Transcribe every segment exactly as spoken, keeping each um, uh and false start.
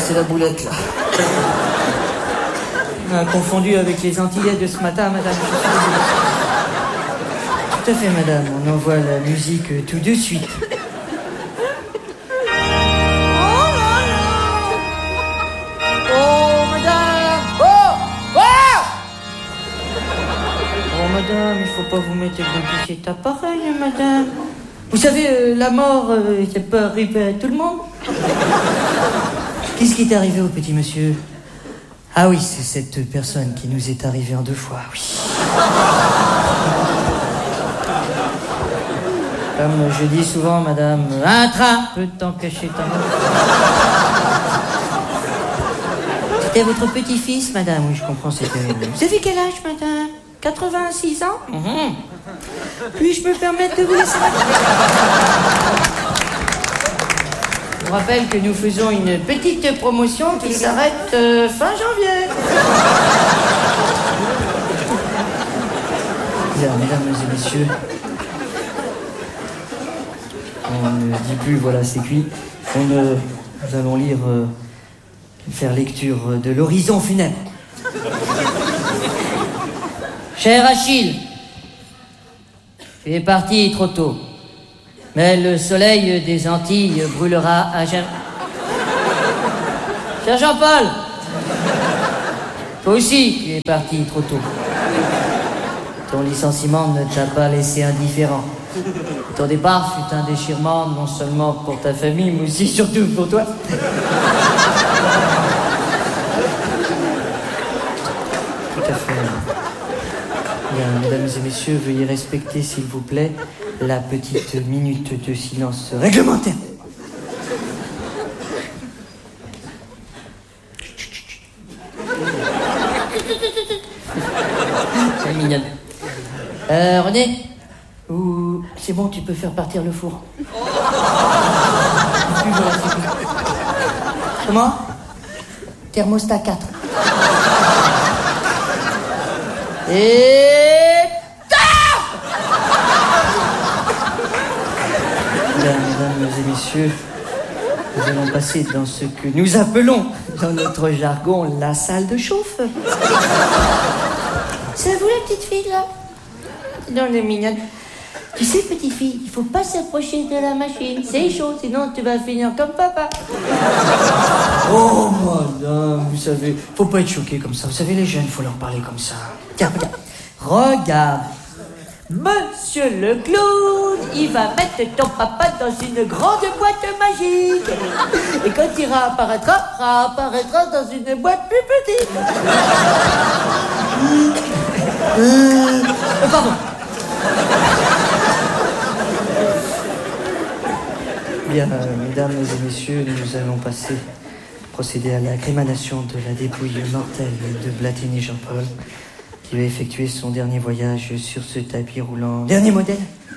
c'est la boulette, là. On a confondu avec les Antillais de ce matin, madame. Tout à fait, madame. On envoie la musique tout de suite. Madame, il faut pas vous mettre dans tout cet appareil, madame. Vous savez, euh, la mort, euh, ça peut arriver à tout le monde. Qu'est-ce qui est arrivé au petit monsieur? Ah oui, c'est cette personne qui nous est arrivée en deux fois, oui. Comme je dis souvent, madame, un train peut t'en cacher ta mort. C'était votre petit-fils, madame? Oui, je comprends, c'était... Vous avez quel âge, madame? quatre-vingt-six ans? Mmh. Puis-je me permettre de vous laisser? Je vous rappelle que nous faisons une petite promotion qui s'arrête euh, fin janvier. Bien, mesdames et messieurs, on ne dit plus voilà c'est cuit. On, euh, nous allons lire, euh, faire lecture de l'horizon funèbre. Cher Achille, tu es parti trop tôt, mais le soleil des Antilles brûlera à jamais. Cher Jean-Paul, toi aussi tu es parti trop tôt. Ton licenciement ne t'a pas laissé indifférent. Ton départ fut un déchirement non seulement pour ta famille, mais aussi surtout pour toi. Tout à fait. Bien, mesdames et messieurs, veuillez respecter, s'il vous plaît, la petite minute de silence réglementaire. C'est mignonne. Euh, René, ou... c'est bon, tu peux faire partir le four. Comment? Thermostat quatre. Et... Bien, mesdames et messieurs, nous allons passer dans ce que nous appelons, dans notre jargon, la salle de chauffe. C'est vous la petite fille, là? Non, elle est mignonne. Tu sais, petite fille, il faut pas s'approcher de la machine. C'est chaud, sinon tu vas finir comme papa. Oh, madame, vous savez, faut pas être choqué comme ça. Vous savez, les jeunes, faut leur parler comme ça. Tiens, regarde. Regarde. Monsieur le clown, il va mettre ton papa dans une grande boîte magique. Et quand il réapparaîtra, réapparaîtra dans une boîte plus petite. euh, pardon. Bien, euh, mesdames et messieurs, nous allons passer, procéder à la crémation de la dépouille mortelle de Blatini Jean-Paul, qui va effectuer son dernier voyage sur ce tapis roulant. Dernier modèle?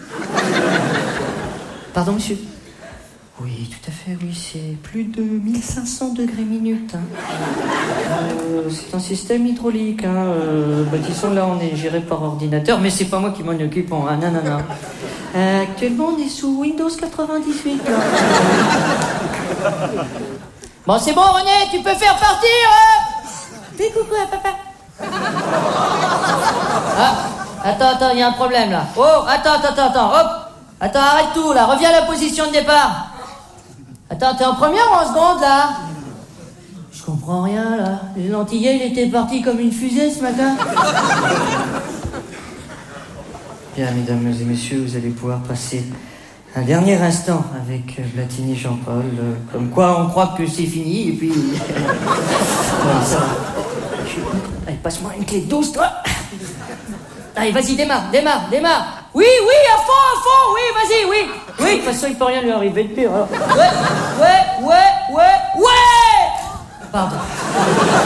Pardon, monsieur? Oui, tout à fait, oui, c'est plus de mille cinq cents degrés minutes. Hein. Euh, c'est un système hydraulique. Hein. Euh, bah, disons, là, on est géré par ordinateur, mais c'est pas moi qui m'en occupe. Hein. Non, non, non. Euh, actuellement, on est sous Windows quatre-vingt-dix-huit. Là. Bon, c'est bon, René, tu peux faire partir. Hein. Fais coucou à papa. Ah, attends, attends, il y a un problème là. Oh, attends, attends, attends, hop. Attends, arrête tout là, reviens à la position de départ. Attends, t'es en première ou en seconde là? Je comprends rien là. Les Antillais, il était parti comme une fusée ce matin. Bien, mesdames et messieurs, vous allez pouvoir passer un dernier instant avec Blatini Jean-Paul. Euh, comme quoi, on croit que c'est fini et puis. Ouais, ça va. Allez, passe-moi une clé douce, toi. Allez, vas-y, démarre, démarre, démarre. Oui, oui, à fond, à fond, oui, vas-y, oui. Oui, de toute façon, il peut rien lui arriver de pire. Alors. Ouais, ouais, ouais, ouais, ouais. Pardon.